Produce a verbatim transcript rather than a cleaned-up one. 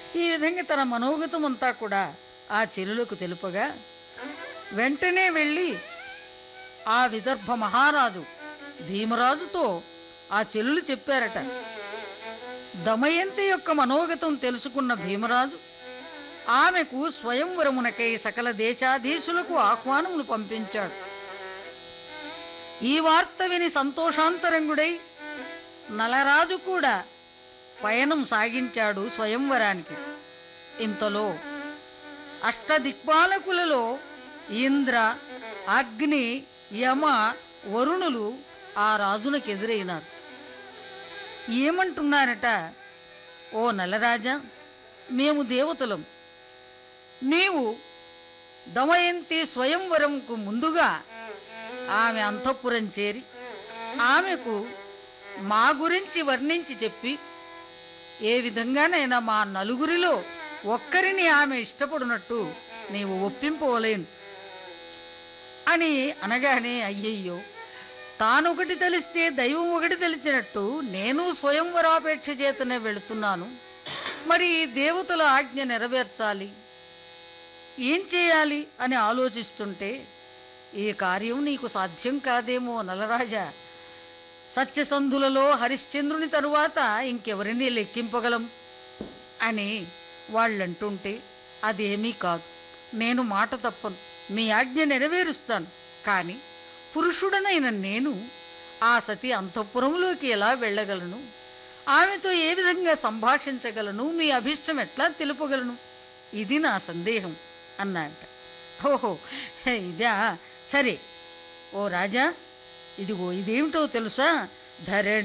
ఈ విధంగా తన మనోగతం అంతా కూడా ఆ చెల్లులకు తెలుపగా వెంటనే వెళ్ళి ఆ విదర్భ మహారాజు భీమరాజుతో ఆ చెల్లులు చెప్పారట. దమయంతి యొక్క మనోగతం తెలుసుకున్న భీమరాజు ఆమెకు స్వయంవరమునకై సకల దేశాధీశులకు ఆహ్వానములు పంపించాడు. ఈ వార్త విని సంతోషాంతరంగుడై నలరాజు కూడా పయనం సాగించాడు స్వయంవరానికి. ఇంతలో అష్టదిక్పాలకులలో ఇంద్ర, అగ్ని, యమ, వరుణులు ఆ రాజునకు ఎదురైనారు. ఏమంటున్నారట, ఓ నలరాజా, మేము దేవతలం. నీవు దమయంతి స్వయంవరంకు ముందుగా ఆమె అంతఃపురం చేరి ఆమెకు మా గురించి వర్ణించి చెప్పి ఏ విధంగానైనా మా నలుగురిలో ఒక్కరిని ఆమె ఇష్టపడినట్టు నీవు ఒప్పింపవలేను అని అనగానే, అయ్యయ్యో, తానొకటి తెలిస్తే దైవం ఒకటి తెలిసినట్టు నేను స్వయంవరాపేక్ష చేతనే వెళుతున్నాను. మరి దేవతల ఆజ్ఞ నెరవేర్చాలి, ఏం చేయాలి అని ఆలోచిస్తుంటే ఈ కార్యం నీకు సాధ్యం కాదేమో నలరాజా. సత్యసంధులలో హరిశ్చంద్రుని తరువాత ఇంకెవరిని లెక్కింపగలం అని వాళ్ళంటుంటే, అదేమీ కాదు, నేను మాట తప్పను, మీ ఆజ్ఞ నెరవేరుస్తాను. కానీ పురుషుడనైన నేను ఆ సతి అంతఃపురంలోకి ఎలా వెళ్ళగలను, ఆమెతో ఏ విధంగా సంభాషించగలను, మీ అభిష్టం ఎట్లా తెలుపగలను, ఇది నా సందేహం అన్నాట. ఓహో, ఇదా, సరే ఓ రాజా, ఇదిగో ఇదేమిటో తెలుసా, ధరణి